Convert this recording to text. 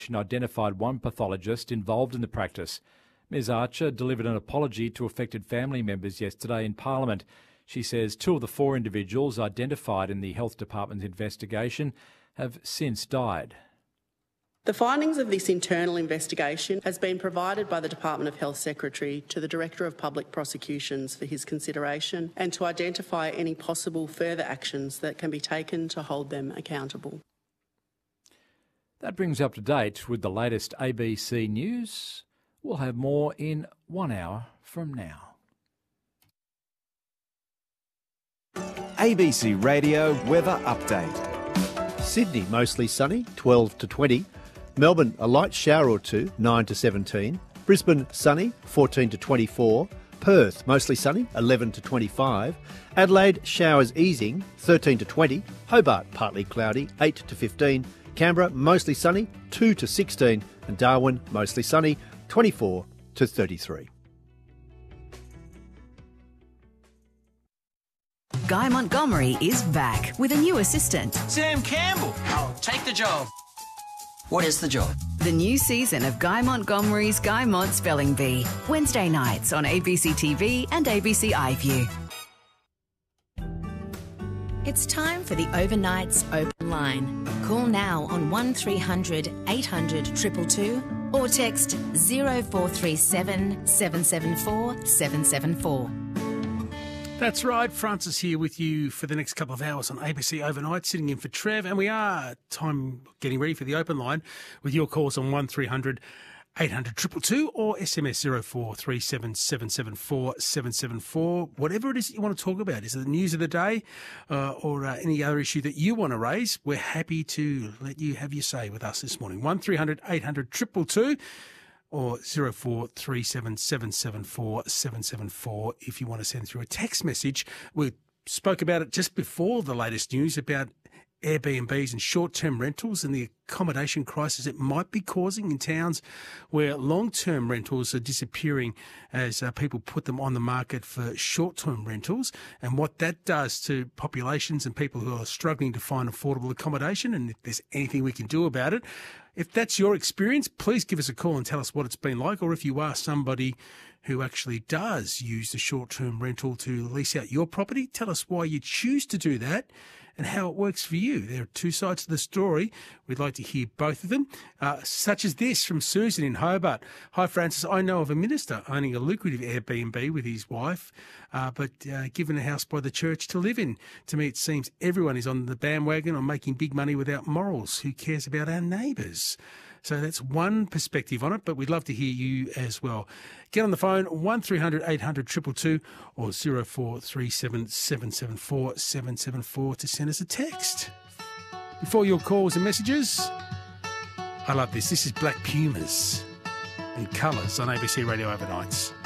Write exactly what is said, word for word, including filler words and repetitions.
identified one pathologist involved in the practice. Ms Archer delivered an apology to affected family members yesterday in Parliament. She says two of the four individuals identified in the Health Department's investigation have since died. The findings of this internal investigation has been provided by the Department of Health Secretary to the Director of Public Prosecutions for his consideration and to identify any possible further actions that can be taken to hold them accountable. That brings you up to date with the latest A B C News. We'll have more in one hour from now. A B C Radio Weather Update. Sydney, mostly sunny, twelve to twenty. Melbourne, a light shower or two, nine to seventeen. Brisbane, sunny, fourteen to twenty-four. Perth, mostly sunny, eleven to twenty-five. Adelaide, showers easing, thirteen to twenty. Hobart, partly cloudy, eight to fifteen. Canberra, mostly sunny, two to sixteen. And Darwin, mostly sunny, twenty-four to thirty-three. Guy Montgomery is back with a new assistant. Sam Campbell. I'll take the job. What is the job? The new season of Guy Montgomery's Guy Mont Spelling Bee. Wednesday nights on A B C T V and A B C iView. It's time for the Overnights Open Line. Call now on one three hundred eight hundred two two two or text zero four three seven seven seven four seven seven four. That's right, Francis here with you for the next couple of hours on A B C Overnight, sitting in for Trev, and we are time getting ready for the open line with your calls on one three hundred eight hundred two two two or S M S zero four three seven seven seven four seven seven four. Whatever it is that you want to talk about, is it the news of the day uh, or uh, any other issue that you want to raise, we're happy to let you have your say with us this morning. one three hundred eight hundred two two two. Or zero four three seven seven seven four seven seven four if you want to send through a text message. We spoke about it just before the latest news about Airbnbs and short-term rentals and the accommodation crisis it might be causing in towns where long-term rentals are disappearing as uh, people put them on the market for short-term rentals, and what that does to populations and people who are struggling to find affordable accommodation, and if there's anything we can do about it. If that's your experience, please give us a call and tell us what it's been like, or if you are somebody who actually does use the short-term rental to lease out your property, tell us why you choose to do that and how it works for you. There are two sides to the story. We'd like to hear both of them, uh, such as this from Susan in Hobart. Hi, Francis. I know of a minister owning a lucrative Airbnb with his wife, uh, but uh, given a house by the church to live in. To me, it seems everyone is on the bandwagon on making big money without morals. Who cares about our neighbours? So that's one perspective on it, but we'd love to hear you as well. Get on the phone, one three hundred eight hundred two two two or zero four three seven seven seven four seven seven four to send us a text. Before your calls and messages, I love this. This is Black Pumas and Colours on A B C Radio Overnights.